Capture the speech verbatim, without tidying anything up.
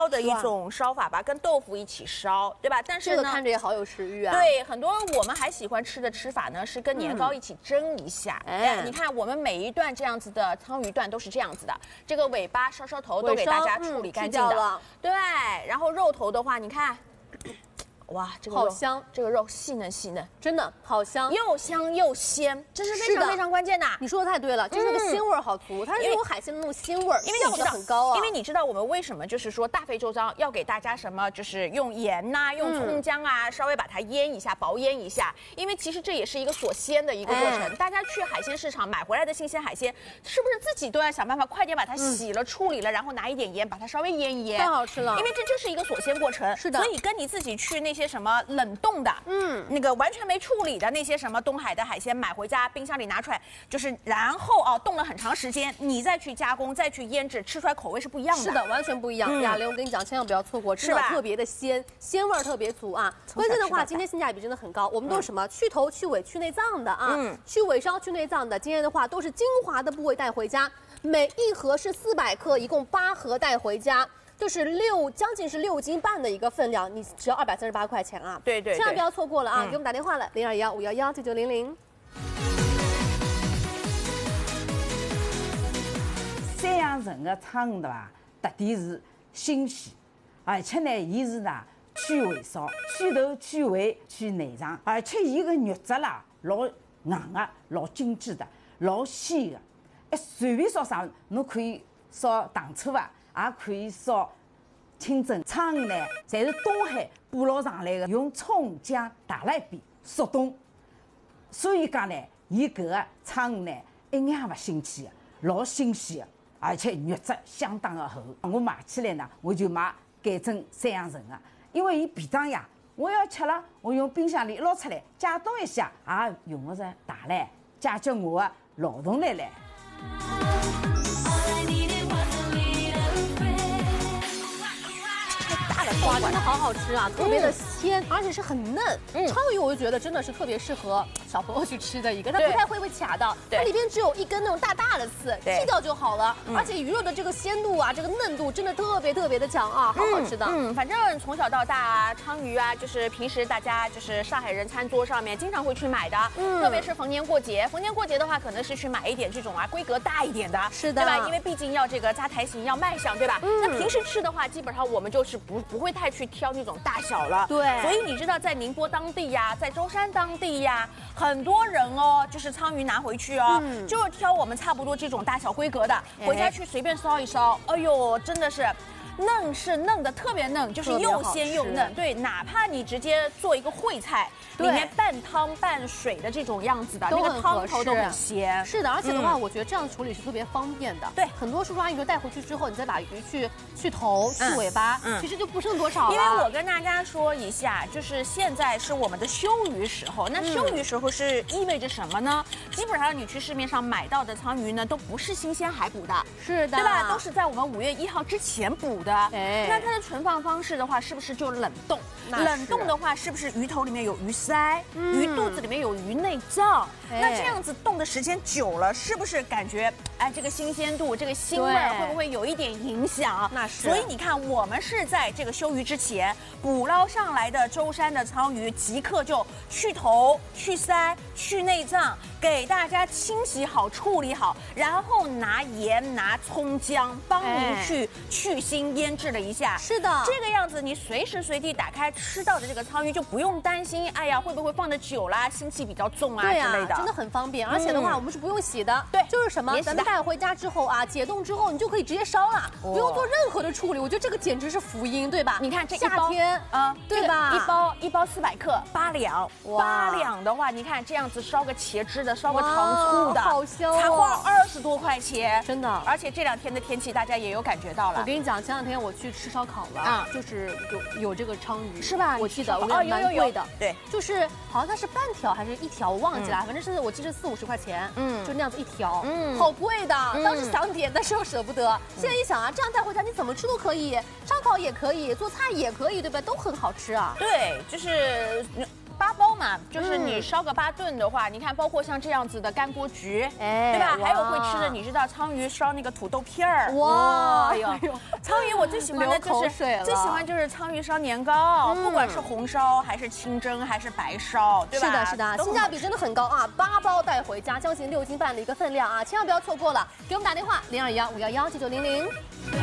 的一种烧法吧，跟豆腐一起烧，对吧？但是呢， 这个看着也好有食欲啊。 对，很多我们还喜欢吃的吃法呢，是跟年糕一起蒸一下。 嗯、 哎，你看我们每一段这样子的鲳鱼段都是这样子的，这个尾巴、烧烧头都给大家处理干净的。 嗯、 对，然后肉头的话，你看。哇，这个肉好香， 这个肉细嫩细嫩， 真的好香， 又香又鲜，这是非常非常关键的。 你说的太对了，就是那个鲜味好足，它是那种海鲜的那种鲜味， 因为你知道很高啊。 因为你知道我们为什么就是说大费周章要给大家什么，就是用盐呐、用葱姜啊，稍微把它腌一下，薄腌一下，因为其实这也是一个锁鲜的一个过程。大家去海鲜市场买回来的新鲜海鲜，是不是自己都要想办法快点把它洗了、处理了，然后拿一点盐把它稍微腌一腌， 太好吃了。 因为这就是一个锁鲜过程。 是的， 所以跟你自己去那些什么冷冻的，嗯，那个完全没处理的那些什么东海的海鲜买回家，冰箱里拿出来，就是然后啊冻了很长时间，你再去加工，再去腌制，吃出来口味是不一样的。 是的，完全不一样。嗯、亚玲，我跟你讲，千万不要错过，真的特别的鲜，鲜味特别足啊。关键的话，今天性价比真的很高。我们都是什么？去头、去尾、去内脏的啊，嗯、去尾烧、去内脏的。今天的话都是精华的部位带回家，每一盒是四百克，一共八盒带回家。就是六将近是六斤半的一个分量，你只要二百三十八块钱啊！ 对 对, 对， 千万不要错过了啊！嗯、给我们打电话了，零二幺五幺幺九九零零。 三阳城的鲳鱼对吧？特点是新鲜，而且呢，伊是呢去尾烧、去头、去尾、去内脏，而且伊个肉质啦老硬个、老精致的、老鲜的。哎，随便烧啥，侬可以烧糖醋啊。也可以烧清蒸鲳鱼呢，侪是东海捕捞上来的，用葱姜打了一遍速冻，所以讲呢，伊搿个鲳鱼呢一眼也勿新鲜的，老新鲜的，而且肉质相当的厚。我买起来呢，我就买改正三阳城的，因为伊便当呀，我要吃了，我用冰箱里捞出来解冻一下，也用不着大来解决我的劳动力来。 哇，真的好好吃啊，特别的鲜，而且是很嫩。 嗯， 鲳鱼我就觉得真的是特别适合小朋友去吃的一个，它不太会被卡到，它里边只有一根那种大大的刺，剔掉就好了。而且鱼肉的这个鲜度啊，这个嫩度真的特别特别的强啊，好好吃的。 嗯，反正从小到大，鲳鱼啊，就是平时大家就是上海人餐桌上面经常会去买的，嗯，特别是逢年过节，逢年过节的话，可能是去买一点这种啊规格大一点的， 是的， 对吧？因为毕竟要这个扎台型，要卖相，对吧？嗯，那平时吃的话，基本上我们就是不不会太去挑那种大小了， 对。 所以你知道，在宁波当地呀，在舟山当地呀，很多人哦，就是鲳鱼拿回去哦，嗯、就是挑我们差不多这种大小规格的，回家去随便烧一烧，哎呦，真的是。嫩是嫩的特别嫩，就是又鲜又嫩。对，哪怕你直接做一个烩菜，里面半汤半水的这种样子的，那个汤头都很鲜。 是的，而且的话，嗯、我觉得这样处理是特别方便的。 对， 很多叔叔阿姨说带回去之后，你再把鱼去去头、去尾巴，嗯嗯、其实就不剩多少了。 因为我跟大家说一下，就是现在是我们的休渔时候，那休渔时候是意味着什么呢？嗯、基本上你去市面上买到的鲳鱼呢，都不是新鲜海捕的， 是的， 对吧？都是在我们五月一号之前捕的。哎，那它的存放方式的话，是不是就冷冻？冷冻的话，是不是鱼头里面有鱼鳃，嗯、鱼肚子里面有鱼内脏？哎、那这样子冻的时间久了，是不是感觉哎这个新鲜度、这个腥味会不会有一点影响？ 那是。 所以你看，我们是在这个休渔之前捕捞上来的舟山的鲳鱼，即刻就去头、去鳃、去内脏，给大家清洗好、处理好，然后拿盐、拿葱姜帮您去去腥腌制了一下。 是的， 这个样子你随时随地打开吃到的这个鲳鱼就不用担心，哎呀会不会放的久啦，腥气比较重啊之类的， 真的很方便。而且的话，我们是不用洗的， 对， 就是什么，咱们带回家之后啊，解冻之后你就可以直接烧了，不用做任何的处理。我觉得这个简直是福音，对吧？ 你看这夏天啊，对吧？ 一包一包四百克，八两，八两的话，你看这样子烧个茄汁的，烧个糖醋的， 好香， 才花二十多块钱， 真的。 而且这两天的天气大家也有感觉到了。 我跟你讲，前两天我去吃烧烤了，啊，就是有有这个鲳鱼， 是吧？ 我记得，我觉得蛮贵的， 对， 就是好像它是半条还是一条，我忘记了，反正是我记得四五十块钱，嗯，就那样子一条，嗯，好贵的。当时想点，但是又舍不得。现在一想啊，这样带回家你怎么吃都可以，烧烤也可以，做菜也可以，对吧？都很好吃啊。 对，就是。 八包嘛，就是你烧个八顿的话，你看，包括像这样子的干锅焗， 哎， 对吧？还有会吃的，你知道鲳鱼烧那个土豆片儿， 哇， 哎呦，鲳鱼我最喜欢的就是最喜欢就是鲳鱼烧年糕，不管是红烧还是清蒸还是白烧，对吧？ 是的，是的，性价比真的很高啊！八包带回家，将近六斤半的一个分量啊，千万不要错过了。给我们打电话零二幺五幺幺九九零零。